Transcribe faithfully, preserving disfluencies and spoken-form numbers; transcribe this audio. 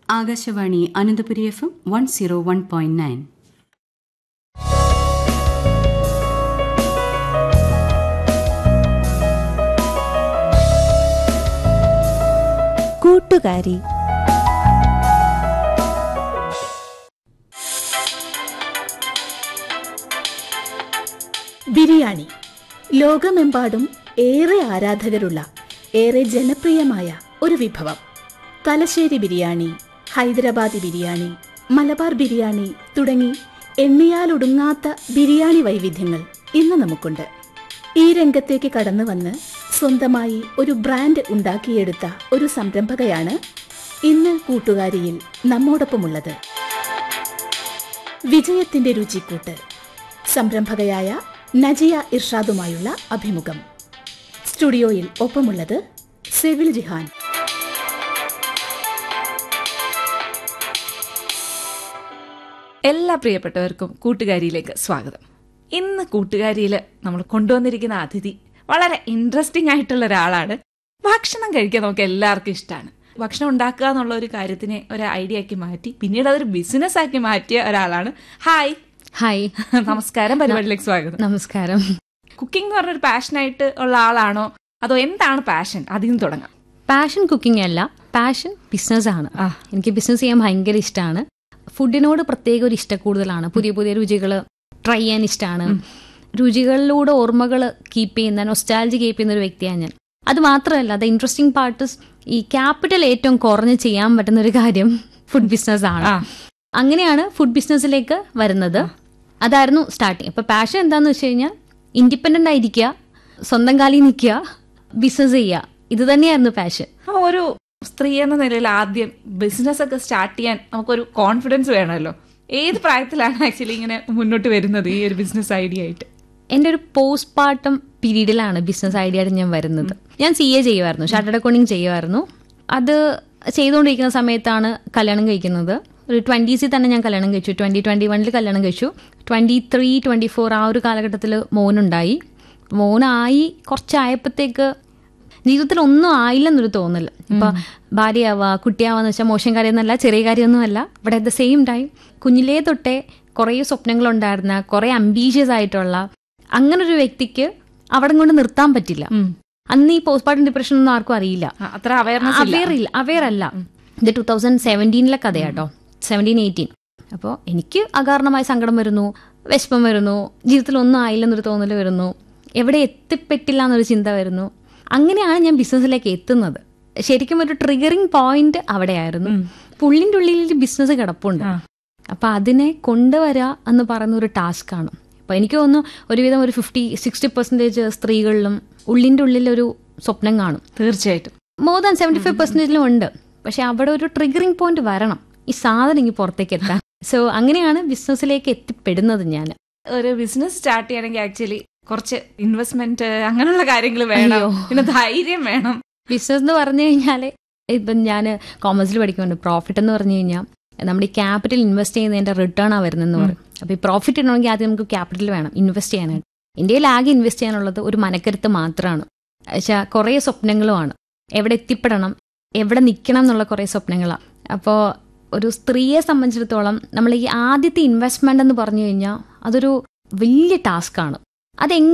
Akashvani Ananthapuri F M one zero one point nine. കൂട്ടുകാരി. ബിരിയാണി ലോകമെമ്പാടും ഏറെ ആരാധകരുള്ള, ഏറെ ജനപ്രിയമായ ഒരു വിഭവം. തലശ്ശേരി ബിരിയാണി, ഹൈദരാബാദി ബിരിയാണി, മലബാർ ബിരിയാണി തുടങ്ങി എണ്ണിയാലൊടുങ്ങാത്ത ബിരിയാണി വൈവിധ്യങ്ങൾ ഇന്ന് നമുക്കുണ്ട്. ഈ രംഗത്തേക്ക് കടന്നു വന്ന് സ്വന്തമായി ഒരു ബ്രാൻഡ് ഉണ്ടാക്കിയെടുത്ത ഒരു സംരംഭകയാണ് ഇന്ന് കൂട്ടുകാരിയിൽ നമ്മോടൊപ്പമുള്ളത്. വിജയത്തിന്റെ രുചിക്കൂട്ട് സംരംഭകയായ നജിയ ഇർഷാദുമായുള്ള അഭിമുഖം. സ്റ്റുഡിയോയിൽ ഒപ്പമുള്ളത് സെവിൽ ജിഹാൻ. എല്ലാ പ്രിയപ്പെട്ടവർക്കും കൂട്ടുകാരിയിലേക്ക് സ്വാഗതം. ഇന്ന് കൂട്ടുകാരിയിൽ നമ്മൾ കൊണ്ടുവന്നിരിക്കുന്ന അതിഥി വളരെ ഇൻട്രസ്റ്റിംഗ് ആയിട്ടുള്ള ഒരാളാണ്. ഭക്ഷണം കഴിക്കാൻ നമുക്ക് എല്ലാവർക്കും ഇഷ്ടമാണ്. ഭക്ഷണം ഉണ്ടാക്കുക എന്നുള്ള ഒരു കാര്യത്തിനെ ഒരു ഐഡിയ ആക്കി മാറ്റി പിന്നീട് അതൊരു ബിസിനസ് ആക്കി മാറ്റിയ ഒരാളാണ്. ഹായ്. ഹായ്, നമസ്കാരം. പരിപാടിയിലേക്ക് സ്വാഗതം. നമസ്കാരം. കുക്കിംഗ് എന്ന് പറഞ്ഞൊരു പാഷനായിട്ട് ഉള്ള ആളാണോ, അതോ എന്താണ് പാഷൻ? അതിൽ നിന്ന് തുടങ്ങാം. പാഷൻ കുക്കിംഗ് അല്ല, പാഷൻ ബിസിനസ് ആണ്. എനിക്ക് ബിസിനസ് ചെയ്യാൻ ഭയങ്കര ഇഷ്ടമാണ്. ഫുഡിനോട് പ്രത്യേക ഒരു ഇഷ്ടം കൂടുതലാണ്. പുതിയ പുതിയ രുചികൾ ട്രൈ ചെയ്യാൻ ഇഷ്ടമാണ്. രുചികളിലൂടെ ഓർമ്മകൾ കീപ്പ് ചെയ്യുന്ന, നൊസ്റ്റാൾജി കീപ്പ് ചെയ്യുന്ന ഒരു വ്യക്തിയാണ് ഞാൻ. അത് മാത്രമല്ല, അത് ഇൻട്രസ്റ്റിംഗ് പാർട്ട് ഈ ക്യാപിറ്റൽ ഏറ്റവും കുറഞ്ഞ് ചെയ്യാൻ പറ്റുന്ന ഒരു കാര്യം ഫുഡ് ബിസിനസ് ആണ്. അങ്ങനെയാണ് ഫുഡ് ബിസിനസ്സിലേക്ക് വരുന്നത്. അതായിരുന്നു സ്റ്റാർട്ടിങ്. അപ്പൊ പാഷൻ എന്താന്ന് വെച്ച് കഴിഞ്ഞാൽ ഇൻഡിപെൻഡന്റ് ആയിരിക്കുക, സ്വന്തം കാലിൽ നിൽക്കുക, ബിസിനസ് ചെയ്യുക. ഇത് തന്നെയായിരുന്നു പാഷൻ. ഒരു സ്ത്രീ എന്ന നിലയിൽ ആദ്യം ബിസിനസ് ഒക്കെ സ്റ്റാർട്ട് ചെയ്യാൻ നമുക്കൊരു കോൺഫിഡൻസ് വേണമല്ലോ. ഏത് പ്രായത്തിലാണ് ആക്ച്വലി ഇങ്ങനെ മുന്നോട്ട് വരുന്നത് ഈ ഒരു ബിസിനസ് ഐഡിയ ആയിട്ട്? എൻ്റെ ഒരു പോസ്റ്റ് പാർട്ടം പീരീഡിലാണ് ബിസിനസ് ഐഡിയ ആയിട്ട് ഞാൻ വരുന്നത്. ഞാൻ സി എ ചെയ്യുമായിരുന്നു, ചാർട്ടേഡ് അക്കൗണ്ടിങ് ചെയ്യുമായിരുന്നു. അത് ചെയ്തുകൊണ്ടിരിക്കുന്ന സമയത്താണ് കല്യാണം കഴിക്കുന്നത്. ഒരു ട്വൻറ്റീസിൽ തന്നെ ഞാൻ കല്യാണം കഴിച്ചു. ട്വൻറ്റി ട്വൻറ്റി വണ്ണിൽ കല്യാണം കഴിച്ചു. ട്വൻറ്റി ത്രീ ട്വൻറ്റി ഫോർ ആ ഒരു കാലഘട്ടത്തിൽ മോനുണ്ടായി. മോനായി കുറച്ചായപ്പോഴത്തേക്ക് ജീവിതത്തിൽ ഒന്നും ആയില്ലെന്നൊരു തോന്നൽ. ഇപ്പൊ ഭാര്യയാവുക, കുട്ടിയാവാന്ന് വെച്ചാൽ മോശം കാര്യമൊന്നുമല്ല, ചെറിയ കാര്യമൊന്നുമല്ല. But at the same time കുഞ്ഞിലേ തൊട്ടേ കുറേ സ്വപ്നങ്ങളുണ്ടായിരുന്ന, കുറേ അംബീഷ്യസ് ആയിട്ടുള്ള അങ്ങനൊരു വ്യക്തിക്ക് അവിടെ കൊണ്ട് നിർത്താൻ പറ്റില്ല. അന്ന് ഈ പോസ്റ്റ് പാർട്ടം ഡിപ്രഷൻ ഒന്നും ആർക്കും അറിയില്ല, അത്ര അവയർനെസ് അവെയർ ഇല്ല അവെയർ അല്ല. ഇത് ടൂ തൗസൻഡ് സെവൻറ്റീനിലെ കഥയാട്ടോ, സെവൻറ്റീൻ എയ്റ്റീൻ. അപ്പോൾ എനിക്ക് അകാരണമായ സങ്കടം വരുന്നു, വിഷമം വരുന്നു, ജീവിതത്തിൽ ഒന്നും ആയില്ലെന്നൊരു തോന്നൽ വരുന്നു, എവിടെ എത്തിപ്പെട്ടില്ല എന്നൊരു ചിന്ത വരുന്നു. അങ്ങനെയാണ് ഞാൻ ബിസിനസ്സിലേക്ക് എത്തുന്നത്. ശരിക്കും ഒരു ട്രിഗറിങ് പോയിന്റ് അവിടെയായിരുന്നു. പുള്ളിൻ്റെ ഉള്ളിൽ ബിസിനസ് കിടപ്പുണ്ട്. അപ്പൊ അതിനെ കൊണ്ടുവരാ എന്ന് പറയുന്ന ഒരു ടാസ്ക് ആണ്. അപ്പൊ എനിക്ക് തോന്നുന്നു ഒരുവിധം ഒരു ഫിഫ്റ്റി സിക്സ്റ്റി പെർസെന്റേജ് സ്ത്രീകളിലും ഉള്ളിൻ്റെ ഉള്ളിൽ ഒരു സ്വപ്നം കാണും. തീർച്ചയായിട്ടും മോർ ദാൻ സെവൻറ്റി ഫൈവ് പെർസെന്റേജിലും ഉണ്ട്. പക്ഷെ അവിടെ ഒരു ട്രിഗറിങ് പോയിന്റ് വരണം ഈ സാധനം ഇങ്ങനെ പുറത്തേക്ക് എത്താൻ. സോ അങ്ങനെയാണ് ബിസിനസ്സിലേക്ക് എത്തിപ്പെടുന്നത്. ഞാൻ ഒരു ബിസിനസ് സ്റ്റാർട്ട് ചെയ്യണമെങ്കിൽ ആക്ച്വലി കുറച്ച് ഇൻവെസ്റ്റ്മെന്റ് അങ്ങനെയുള്ള കാര്യങ്ങൾ വേണം, പിന്നെ ധൈര്യം വേണം. ബിസിനസ് എന്ന് പറഞ്ഞു കഴിഞ്ഞാൽ ഇപ്പം ഞാൻ കോമേഴ്സിൽ പഠിക്കുന്നുണ്ട്. പ്രോഫിറ്റ് എന്ന് പറഞ്ഞു കഴിഞ്ഞാൽ നമ്മുടെ ഈ ക്യാപിറ്റൽ ഇൻവെസ്റ്റ് ചെയ്യുന്നതിന്റെ റിട്ടേൺ ആ വരുന്നതെന്ന് പറയും. അപ്പോൾ ഈ പ്രോഫിറ്റ് ഇടണമെങ്കിൽ ആദ്യം നമുക്ക് ക്യാപിറ്റൽ വേണം ഇൻവെസ്റ്റ് ചെയ്യാനായിട്ട്. ഇന്ത്യയിൽ ആകെ ഇൻവെസ്റ്റ് ചെയ്യാനുള്ളത് ഒരു മനക്കരുത്ത് മാത്രമാണ്. പക്ഷേ കുറേ സ്വപ്നങ്ങളുമാണ്. എവിടെ എത്തിപ്പെടണം, എവിടെ നിൽക്കണം എന്നുള്ള കുറേ സ്വപ്നങ്ങളാണ്. അപ്പോൾ ഒരു സ്ത്രീയെ സംബന്ധിച്ചിടത്തോളം നമ്മൾ ഈ ആദ്യത്തെ ഇൻവെസ്റ്റ്മെന്റ് എന്ന് പറഞ്ഞു കഴിഞ്ഞാൽ അതൊരു വലിയ ടാസ്ക്കാണ്. അതെങ്ങനെ